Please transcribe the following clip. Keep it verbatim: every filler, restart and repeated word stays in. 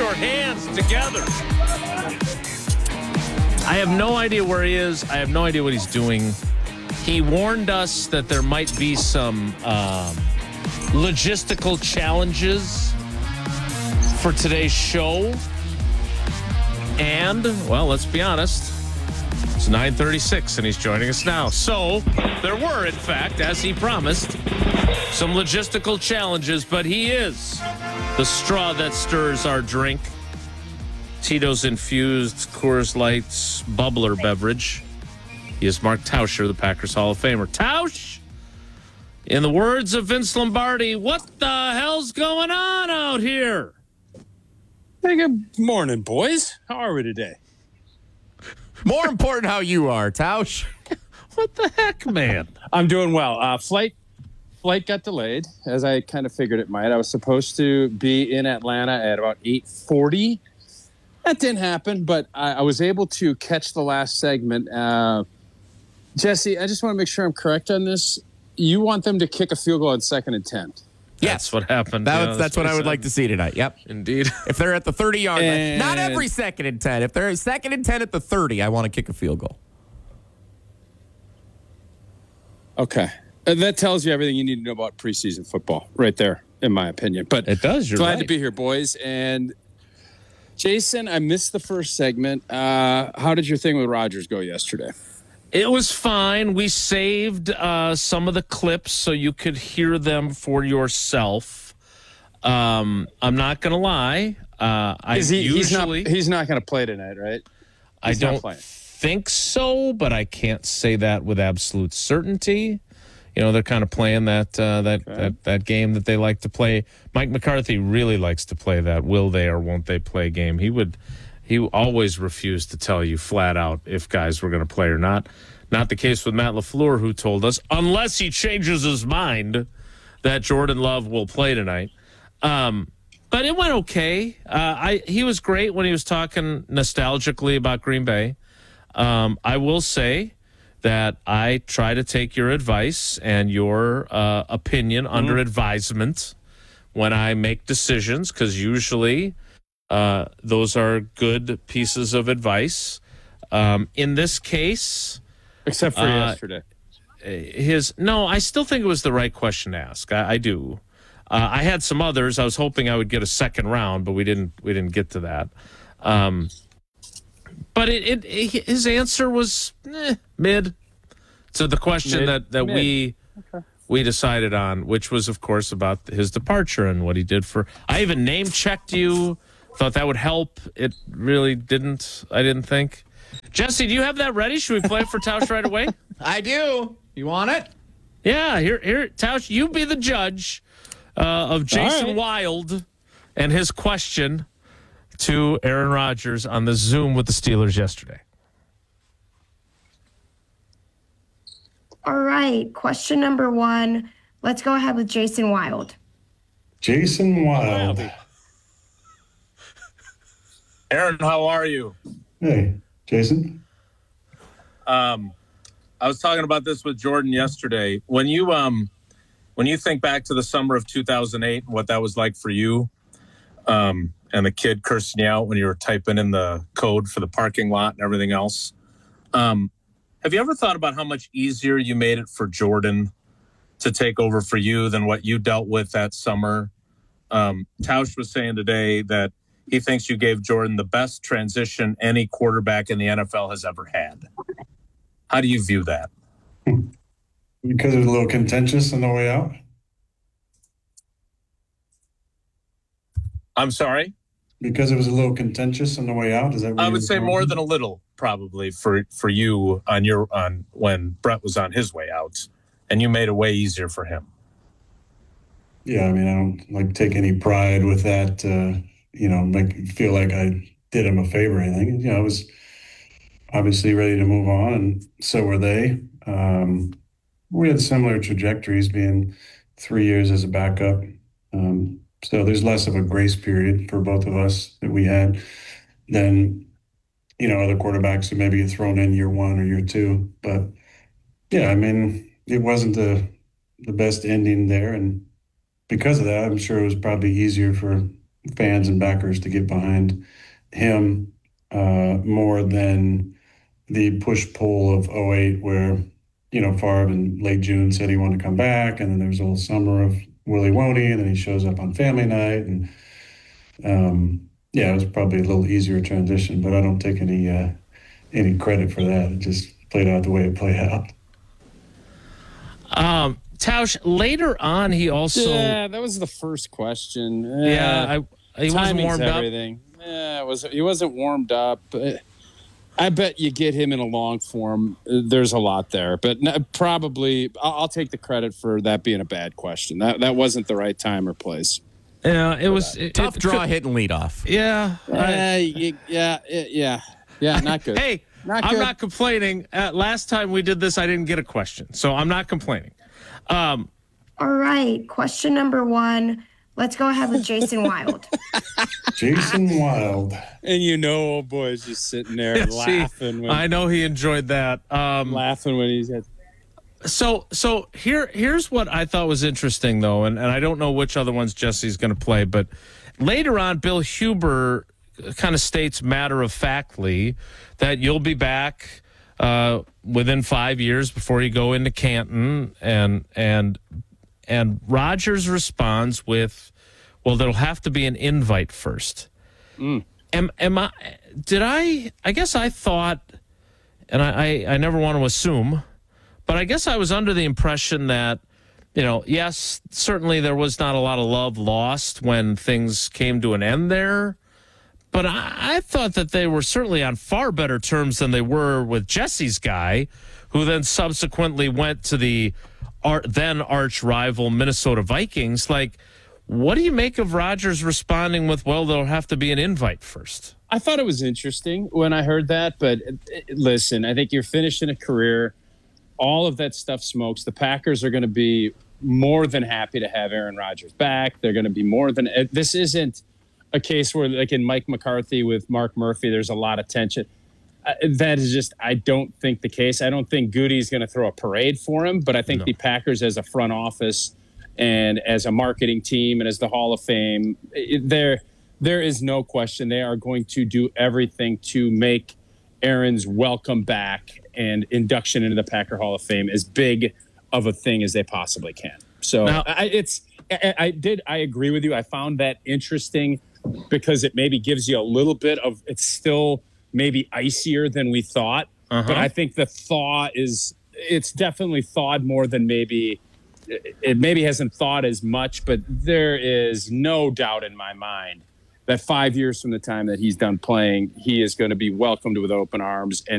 your hands together. I have no idea where he is. I have no idea what he's doing. He warned us that there might be some um, logistical challenges for today's show. And, well, let's be honest, it's nine thirty-six and he's joining us now. So there were, in fact, as he promised, some logistical challenges, but he is the straw that stirs our drink. Tito's infused Coors Light's bubbler beverage. He is Mark Tauscher, the Packers Hall of Famer. Tausch, in the words of Vince Lombardi, what the hell's going on out here? Hey, good morning, boys. How are we today? More important how you are, Tausch. What the heck, man? I'm doing well. Uh, flight flight got delayed, as I kind of figured it might. I was supposed to be in Atlanta at about eight forty. That didn't happen, but I, I was able to catch the last segment. Uh, Jesse, I just want to make sure I'm correct on this. You want them to kick a field goal on second and ten. Yes. That's what happened. That yeah, was, that's, that's what I would said. like to see tonight. Yep. Indeed. If they're at the thirty-yard line. And Not every second and ten. If they're second and ten at the thirty, I want to kick a field goal. Okay. Uh, that tells you everything you need to know about preseason football right there, in my opinion. But It does. You're glad right. to be here, boys. And Jason, I missed the first segment. Uh, how did your thing with Rodgers go yesterday? It was fine. We saved uh, some of the clips so you could hear them for yourself. Um, I'm not going to lie. Uh, I Is he, usually he's not, he's not going to play tonight, right? I He's not don't playing. think so, but I can't say that with absolute certainty. You know, they're kind of playing that uh, that, Okay. that that game that they like to play. Mike McCarthy really likes to play that will they or won't they play game. He would he always refused to tell you flat out if guys were going to play or not. Not the case with Matt LaFleur, who told us, unless he changes his mind, that Jordan Love will play tonight. Um, but it went okay. Uh, I he was great when he was talking nostalgically about Green Bay. Um, I will say that I try to take your advice and your uh, opinion mm-hmm. under advisement when I make decisions, because usually uh, those are good pieces of advice. Um, in this case, except for uh, yesterday, his no, I still think it was the right question to ask. I, I do. Uh, I had some others. I was hoping I would get a second round, but we didn't. We didn't get to that. Um, But it, it, it his answer was eh, mid to the question Mid, that, that mid. we Okay. we decided on, which was, of course, about his departure and what he did for. I even name checked you. Thought that would help. It really didn't. I didn't think. Jesse, do you have that ready? Should we play it for Tausch right away? I do. You want it? Yeah. Here, here, Tausch, you be the judge uh, of Jason right. Wild and his question to Aaron Rodgers on the Zoom with the Steelers yesterday. All right. Question number one. Let's go ahead with Jason Wild. Jason Wild. Aaron, how are you? Hey, Jason. Um, I was talking about this with Jordan yesterday. When you um, when you think back to the summer of two thousand eight and what that was like for you, um, and the kid cursing you out when you were typing in the code for the parking lot and everything else, um, have you ever thought about how much easier you made it for Jordan to take over for you than what you dealt with that summer? Um, Tausch was saying today that he thinks you gave Jordan the best transition any quarterback in the N F L has ever had. How do you view that? Because it was a little contentious on the way out. I'm sorry? Because it was a little contentious on the way out. Is that what I you would were say going more to? than a little, probably, for, for you on your on when Brett was on his way out, and you made it way easier for him. Yeah, I mean, I don't like take any pride with that. Uh, you know, make feel like I did him a favor or anything. You know, I was obviously ready to move on, and so were they. Um, we had similar trajectories, being three years as a backup. Um, so there's less of a grace period for both of us that we had than, you know, other quarterbacks who maybe get thrown in year one or year two. But yeah, I mean, it wasn't the the best ending there, and because of that, I'm sure it was probably easier for fans and backers to get behind him uh, more than the push-pull of oh eight where, you know, Favre in late June said he wanted to come back, and then there was a whole summer of Willie Woney, and then he shows up on family night, and um, yeah, it was probably a little easier transition, but I don't take any uh, any credit for that. It just played out the way it played out. Um, Tausch, later on, he also Yeah, that was the first question. yeah, I, he wasn't Timing's warmed up. everything. Yeah, it was. He wasn't warmed up. I bet you get him in a long form. There's a lot there, but no, probably I'll, I'll take the credit for that being a bad question. That that wasn't the right time or place. Yeah, it was it, Tough it draw could- hitting leadoff. Yeah, I- Uh, yeah, yeah, yeah, yeah. Not good. Hey, Not I'm good. not complaining. Uh, last time we did this, I didn't get a question, so I'm not complaining. Um, All right. Question number one. Let's go ahead with Jason Wild. Jason Wild. And you know, old boy's just sitting there see, laughing. When, I know he enjoyed that. Um, laughing when he's at. so, so here, here's what I thought was interesting, though, and, and I don't know which other ones Jesse's going to play, but later on, Bill Huber kind of states matter of factly that you'll be back uh, within five years before you go into Canton, and and and Rodgers responds with, "Well, there'll have to be an invite first." Mm. Am am I? Did I? I guess I thought, and I, I I never want to assume, but I guess I was under the impression that, you know, yes, certainly there was not a lot of love lost when things came to an end there. But I, I thought that they were certainly on far better terms than they were with Jesse's guy, who then subsequently went to the ar- then arch rival Minnesota Vikings. Like, what do you make of Rodgers responding with, well, there'll have to be an invite first? I thought it was interesting when I heard that, but uh, listen, I think you're finishing a career. All of that stuff smokes. The Packers are going to be more than happy to have Aaron Rodgers back. They're going to be more than – this isn't a case where, like in Mike McCarthy with Mark Murphy, there's a lot of tension. Uh, that is just – I don't think the case. I don't think Goody's going to throw a parade for him, but I think No. the Packers as a front office and as a marketing team and as the Hall of Fame, it, there there is no question they are going to do everything to make Aaron's welcome back and induction into the Packer Hall of Fame as big of a thing as they possibly can. So Now- I, it's I, I did I agree with you. I found that interesting because it maybe gives you a little bit of it's still maybe icier than we thought, Uh-huh. but I think the thaw is it's definitely thawed more than maybe it it maybe hasn't thawed as much, but there is no doubt in my mind that five years from the time that he's done playing, he is going to be welcomed with open arms and